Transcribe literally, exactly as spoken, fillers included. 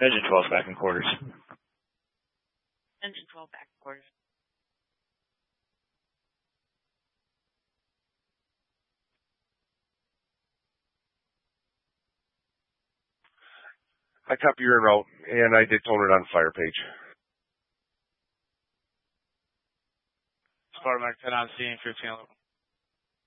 Engine twelve back in quarters. Engine twelve back in quarters. I copy your en route, and I did tone it on fire page. Spartan ten on scene, fifteen